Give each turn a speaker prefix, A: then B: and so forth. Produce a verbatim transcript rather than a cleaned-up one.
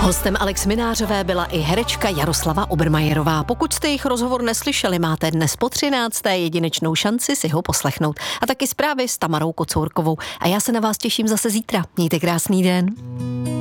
A: Hostem Alex Minářové byla i herečka Jaroslava Obermajerová. Pokud jste jejich rozhovor neslyšeli, máte dnes po třinácté jedinečnou šanci si ho poslechnout. A taky zprávy s Tamarou Kocourkovou. A já se na vás těším zase zítra. Mějte krásný den.